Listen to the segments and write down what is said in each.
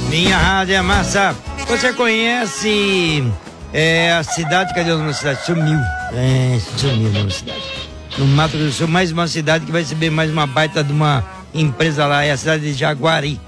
Minha Rádio é Massa. Você conhece a cidade? Cadê a nossa cidade? Sumiu. Sumiu a nossa cidade. No Mato Grosso do Sul, mais uma cidade que vai receber mais uma baita de uma empresa lá. É a cidade de Jaguari.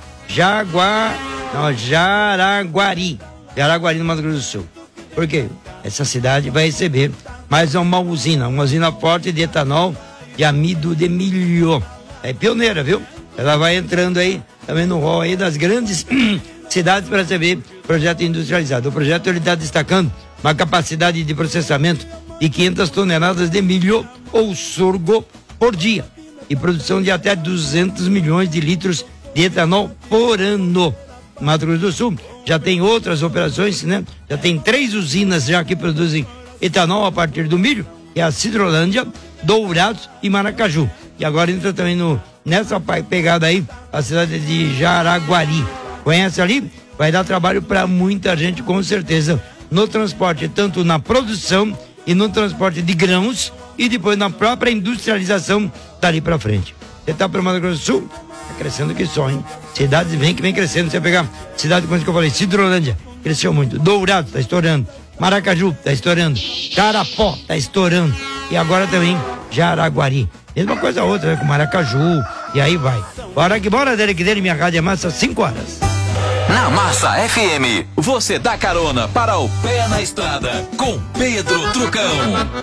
Jaraguari, no Mato Grosso do Sul. Por quê? Essa cidade vai receber mais uma usina forte de etanol de amido de milho. É pioneira, viu? Ela vai entrando aí também no rol aí das grandes cidades para receber projeto industrializado. O projeto ele está destacando uma capacidade de processamento de 500 toneladas de milho ou sorgo por dia e produção de até 200 milhões de litros de etanol por ano. Mato Grosso do Sul já tem outras operações, né? Já tem 3 usinas já que produzem etanol a partir do milho, que é a Cidrolândia, Dourados e Maracaju. E agora entra também nessa pegada aí a cidade de Jaraguari. Conhece ali? Vai dar trabalho para muita gente, com certeza, no transporte, tanto na produção e no transporte de grãos e depois na própria industrialização dali para frente. Você tá para o Mato Grosso do Sul? Tá crescendo que só, hein? Cidades vem crescendo. Você vai pegar cidade como que eu falei, Cidrolândia, cresceu muito. Dourado, tá estourando. Maracaju, tá estourando. Carapó, tá estourando. E agora também Jaraguari. Mesma coisa outra, né? Com Maracaju. E aí vai. Bora que bora, dele, minha rádio é Massa, 5 horas. Na Massa FM, você dá carona para o Pé na Estrada com Pedro Trucão.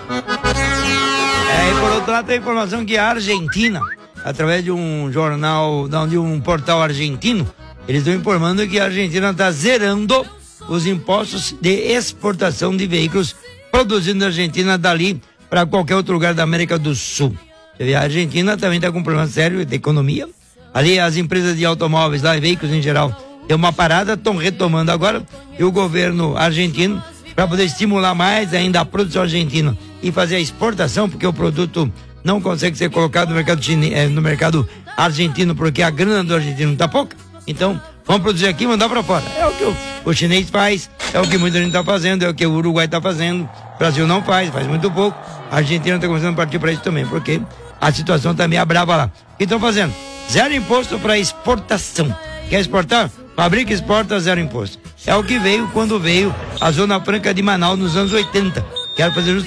E por outro lado tem a informação que a Argentina, através de um jornal, de um portal argentino, eles estão informando que a Argentina está zerando os impostos de exportação de veículos produzidos na Argentina dali para qualquer outro lugar da América do Sul. A Argentina também está com um problema sério de economia. Ali as empresas de automóveis, lá, veículos em geral, deu uma parada, estão retomando agora. E o governo argentino, para poder estimular mais ainda a produção argentina e fazer a exportação, porque o produto não consegue ser colocado no mercado no mercado argentino, porque a grana do argentino está pouca. Então, vamos produzir aqui e mandar para fora. É o que o chinês faz, é o que muita gente está fazendo, é o que o Uruguai está fazendo. O Brasil não faz muito pouco. A Argentina está começando a partir para isso também, porque a situação está meio brava lá. O que estão fazendo? Zero imposto para exportação. Quer exportar? Fabrica, exporta, zero imposto. É o que veio quando veio a Zona Franca de Manaus nos anos 80. Quero fazer